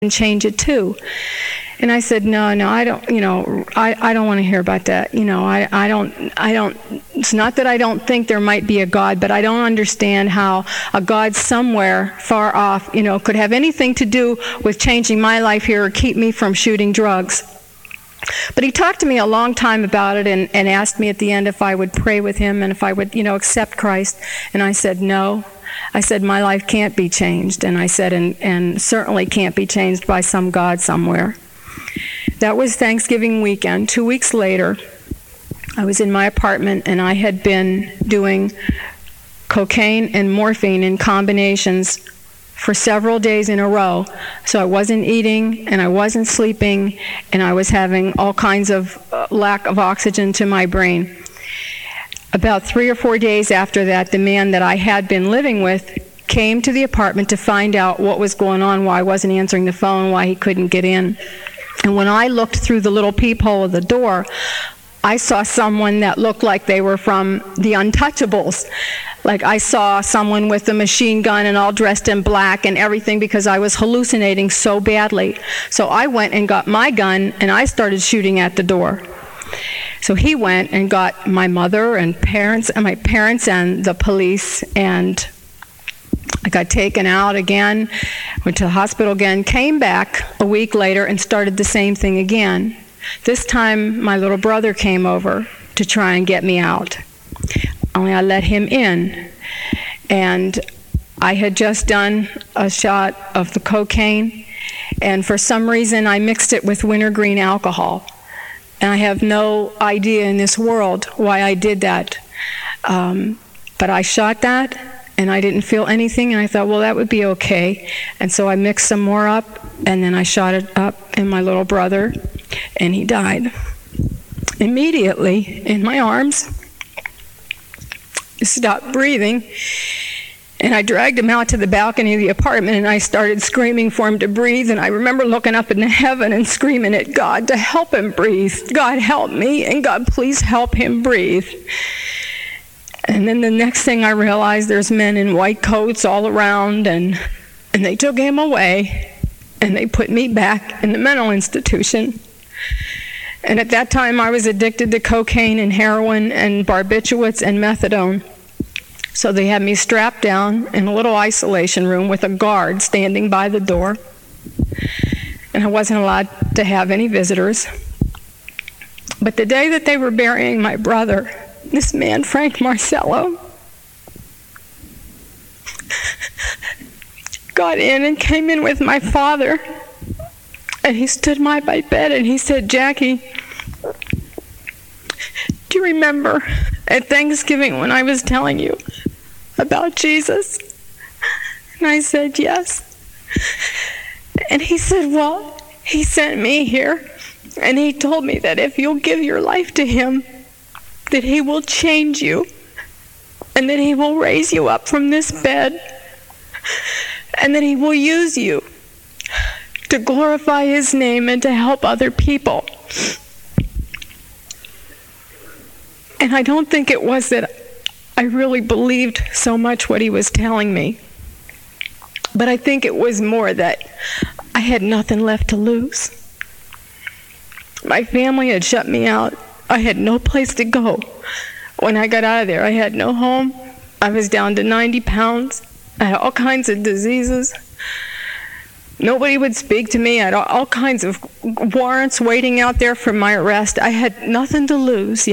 and change it too. And I said, no, I don't, I don't want to hear about that. I don't, it's not that I don't think there might be a God, but I don't understand how a God somewhere far off, could have anything to do with changing my life here or keep me from shooting drugs. But he talked to me a long time about it and asked me at the end if I would pray with him and if I would, accept Christ. And I said, no. I said, my life can't be changed. And I said, and certainly can't be changed by some God somewhere. That was Thanksgiving weekend. 2 weeks later, I was in my apartment and I had been doing cocaine and morphine in combinations for several days in a row. So I wasn't eating and I wasn't sleeping and I was having all kinds of lack of oxygen to my brain. About 3 or 4 days after that, the man that I had been living with came to the apartment to find out what was going on, why I wasn't answering the phone, why he couldn't get in. And when I looked through the little peephole of the door, I saw someone that looked like they were from the Untouchables. Like I saw someone with a machine gun and all dressed in black and everything because I was hallucinating so badly. So I went and got my gun and I started shooting at the door. So he went and got my mother and my parents and the police, and I got taken out again, went to the hospital again, came back a week later and started the same thing again. This time my little brother came over to try and get me out. Only I let him in. And I had just done a shot of the cocaine, and for some reason I mixed it with wintergreen alcohol. And I have no idea in this world why I did that. But I shot that, and I didn't feel anything, and I thought, well, that would be okay. And so I mixed some more up, and then I shot it up in my little brother, and he died. Immediately, in my arms, he stopped breathing, and I dragged him out to the balcony of the apartment, and I started screaming for him to breathe. And I remember looking up into heaven and screaming at God to help him breathe. God, help me, and God, please help him breathe. And then the next thing I realized, there's men in white coats all around, and they took him away, and they put me back in the mental institution. And at that time, I was addicted to cocaine and heroin and barbiturates and methadone. So they had me strapped down in a little isolation room with a guard standing by the door. And I wasn't allowed to have any visitors. But the day that they were burying my brother, this man, Frank Marcello, got in and came in with my father. And he stood by my bed and he said, Jackie, do you remember at Thanksgiving when I was telling you about Jesus? And I said, yes. And he said, well, he sent me here, and he told me that if you'll give your life to him, that he will change you, and that he will raise you up from this bed, and that he will use you to glorify his name and to help other people. And I don't think it was that I really believed so much what he was telling me, but I think it was more that I had nothing left to lose. My family had shut me out. I had no place to go. When I got out of there, I had no home. I was down to 90 pounds. I had all kinds of diseases. Nobody would speak to me. I had all kinds of warrants waiting out there for my arrest. I had nothing to lose,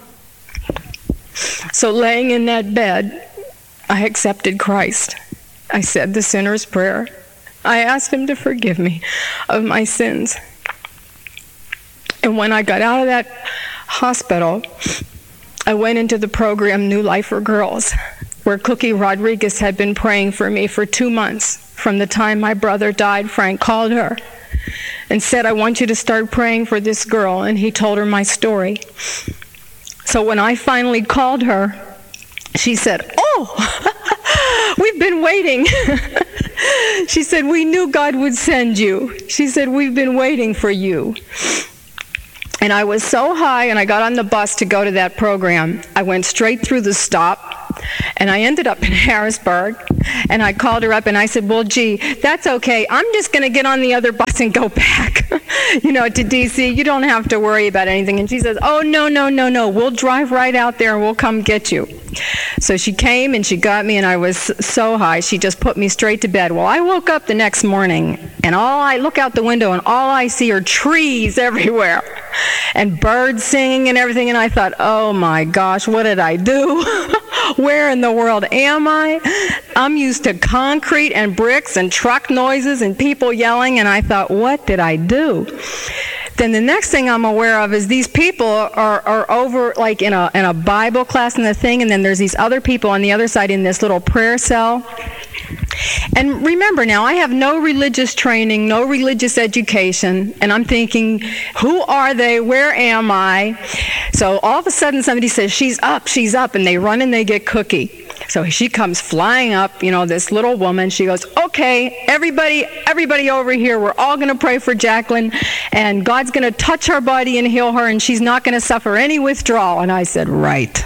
So laying in that bed, I accepted Christ. I said the sinner's prayer. I asked him to forgive me of my sins. And when I got out of that hospital, I went into the program New Life for Girls, where Cookie Rodriguez had been praying for me for 2 months. From the time my brother died, Frank called her and said, I want you to start praying for this girl. And he told her my story. So when I finally called her, she said, oh, we've been waiting. She said, we knew God would send you. She said, we've been waiting for you. And I was so high, and I got on the bus to go to that program. I went straight through the stop, and I ended up in Harrisburg. And I called her up and I said, well, gee, that's okay. I'm just going to get on the other bus and go back, to D.C. You don't have to worry about anything. And she says, oh, no. We'll drive right out there and we'll come get you. So she came and she got me, and I was so high. She just put me straight to bed. Well, I woke up the next morning, and I look out the window, and all I see are trees everywhere and birds singing and everything. And I thought, oh, my gosh, what did I do? Where in the world am I? I'm used to concrete and bricks and truck noises and people yelling, and I thought, what did I do? Then the next thing I'm aware of is these people are over like in a Bible class and the thing, and then there's these other people on the other side in this little prayer cell. And remember now, I have no religious training, no religious education, and I'm thinking, who are they? Where am I? So all of a sudden somebody says, she's up, and they run and they get Cookie. So she comes flying up, this little woman. She goes, okay, everybody over here, we're all going to pray for Jacqueline, and God's going to touch her body and heal her, and she's not going to suffer any withdrawal. And I said, right.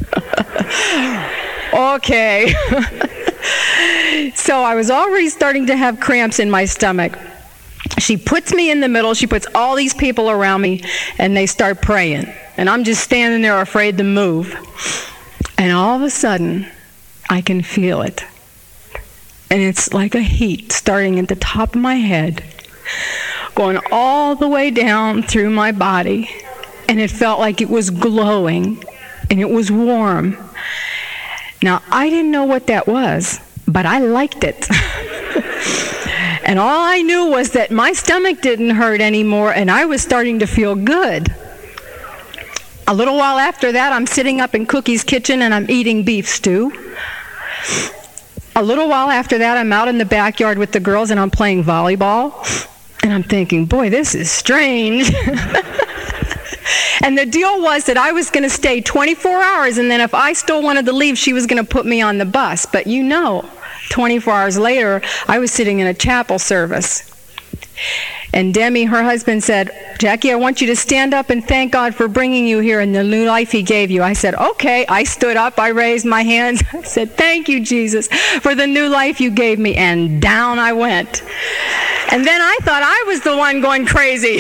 Okay. So I was already starting to have cramps in my stomach. She puts me in the middle. She puts all these people around me, and they start praying. And I'm just standing there afraid to move. And all of a sudden, I can feel it. And it's like a heat starting at the top of my head, going all the way down through my body. And it felt like it was glowing, and it was warm. Now, I didn't know what that was, but I liked it. And all I knew was that my stomach didn't hurt anymore, and I was starting to feel good. A little while after that, I'm sitting up in Cookie's kitchen, and I'm eating beef stew. A little while after that, I'm out in the backyard with the girls, and I'm playing volleyball. And I'm thinking, boy, this is strange. And the deal was that I was going to stay 24 hours, and then if I still wanted to leave, she was going to put me on the bus. But 24 hours later, I was sitting in a chapel service. And Demi, her husband, said, Jackie, I want you to stand up and thank God for bringing you here and the new life he gave you. I said, okay. I stood up. I raised my hands. I said, thank you, Jesus, for the new life you gave me. And down I went. And then I thought I was the one going crazy.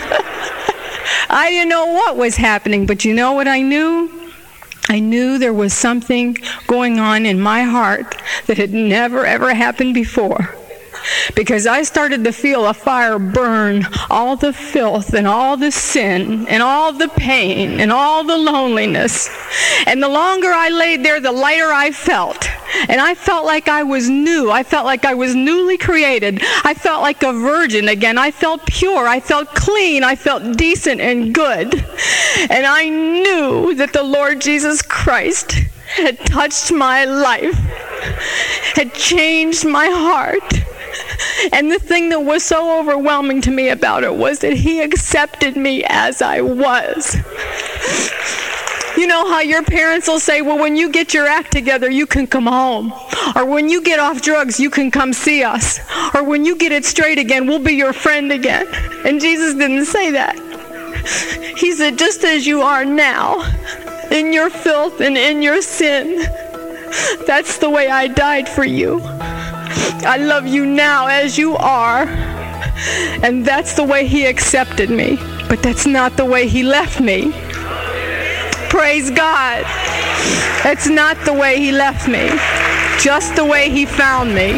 I didn't know what was happening, but you know what I knew? I knew there was something going on in my heart that had never, ever happened before. Because I started to feel a fire burn all the filth and all the sin and all the pain and all the loneliness. And the longer I laid there, the lighter I felt. And I felt like I was new. I felt like I was newly created. I felt like a virgin again. I felt pure. I felt clean. I felt decent and good. And I knew that the Lord Jesus Christ had touched my life, had changed my heart. And the thing that was so overwhelming to me about it was that he accepted me as I was. You know how your parents will say, well, when you get your act together, you can come home. Or when you get off drugs, you can come see us. Or when you get it straight again, we'll be your friend again. And Jesus didn't say that. He said, just as you are now, in your filth and in your sin, that's the way I died for you. I love you now as you are. And that's the way he accepted me. But that's not the way he left me. Praise God. That's not the way he left me. Just the way he found me.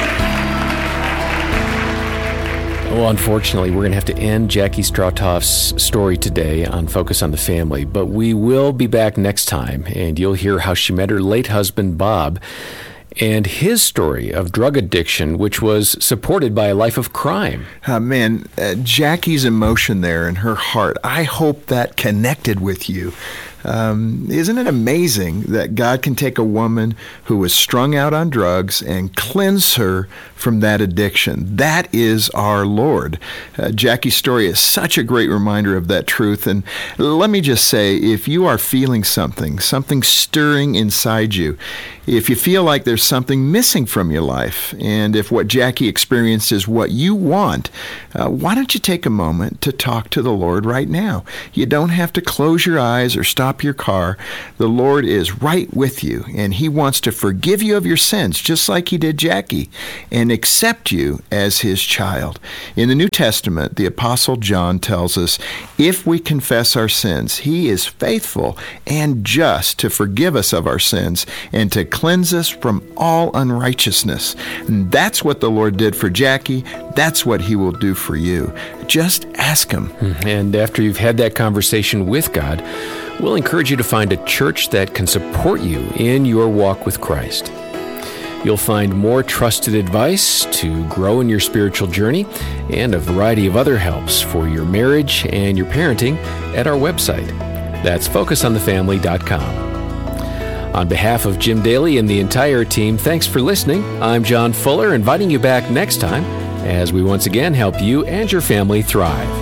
Well, unfortunately, we're going to have to end Jackie Strautoff's story today on Focus on the Family, but we will be back next time, and you'll hear how she met her late husband, Bob, and his story of drug addiction, which was supported by a life of crime. Jackie's emotion there in her heart, I hope that connected with you. Isn't it amazing that God can take a woman who was strung out on drugs and cleanse her from that addiction? That is our Lord. Jackie's story is such a great reminder of that truth. And let me just say, if you are feeling something stirring inside you, if you feel like there's something missing from your life, and if what Jackie experienced is what you want, why don't you take a moment to talk to the Lord right now? You don't have to close your eyes or stop your car. The Lord is right with you, and He wants to forgive you of your sins, just like He did Jackie, and accept you as His child. In the New Testament, the Apostle John tells us, if we confess our sins, He is faithful and just to forgive us of our sins and to cleanse us from all unrighteousness. And that's what the Lord did for Jackie. That's what He will do for you. Just ask Him. And after you've had that conversation with God, we'll encourage you to find a church that can support you in your walk with Christ. You'll find more trusted advice to grow in your spiritual journey and a variety of other helps for your marriage and your parenting at our website. That's focusonthefamily.com. On behalf of Jim Daly and the entire team, thanks for listening. I'm John Fuller, inviting you back next time as we once again help you and your family thrive.